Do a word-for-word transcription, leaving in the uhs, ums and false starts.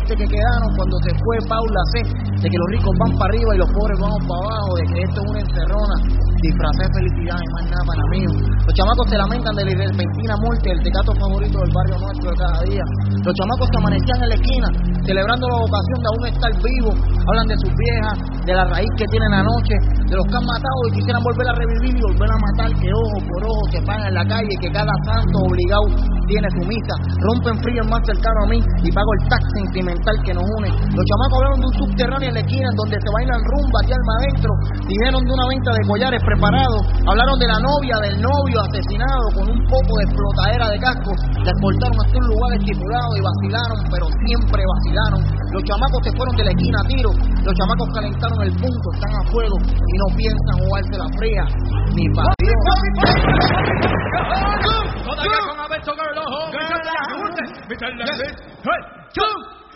chistes que quedaron cuando se fue Paula C, de que los ricos van para arriba y los pobres vamos para abajo, de que esto es una encerrona, disfrazé de felicidad y más nada para mí. Los chamacos se lamentan de la repentina muerte del tecato favorito del barrio nuestro de cada día. Los chamacos que amanecían en la esquina, celebrando la vocación de aún estar vivos, hablan de sus viejas, de la raíz que tienen anoche, de los que han matado y quisieran volver a revivir y volver a matar, que ojo por ojo se pagan en la calle, que cada santo obligado tiene su misa. Rompen frío el más cercano a mí y pago el tax sentimental que nos une. Los chamacos hablaron de un subterráneo en la esquina donde se bailan rumba aquí alma adentro, dijeron de una venta de collares preparados, hablaron de la novia, del novio asesinado con un poco de explotadera de casco, la exportaron hasta un lugar estipulado y vacilaron, pero siempre vacilaron. Los chamacos se fueron de la esquina a tiro, los chamacos calentaron el punto, están a fuego y no piensan jugarse la fría ni para Dios. Todavía con Alberto Garlojo,